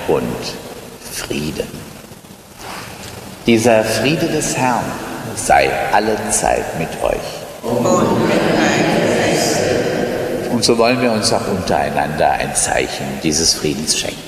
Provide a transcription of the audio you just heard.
und Frieden. Dieser Friede des Herrn sei alle Zeit mit euch. Und mit deinem Geiste. Und so wollen wir uns auch untereinander ein Zeichen dieses Friedens schenken.